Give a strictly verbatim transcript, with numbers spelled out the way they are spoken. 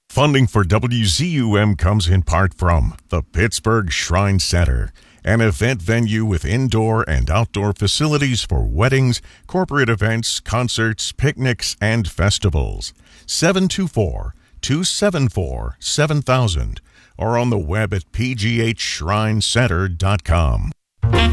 Funding for W Z U M comes in part from the Pittsburgh Shrine Center, an event venue with indoor and outdoor facilities for weddings, corporate events, concerts, picnics, and festivals. seven two four, two seven four, seven thousand or on the web at p g h shrine center dot com.